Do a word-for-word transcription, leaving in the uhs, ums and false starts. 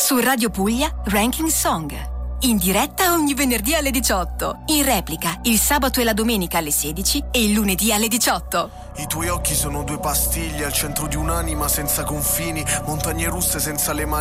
Su Radio Puglia, Ranking Song. In diretta ogni venerdì alle diciotto. In replica il sabato e la domenica alle sedici e il lunedì alle diciotto. I tuoi occhi sono due pastiglie al centro di un'anima senza confini, montagne russe senza le mani.